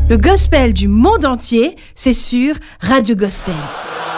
Le gospel du monde entier, c'est sur Radio Gospel.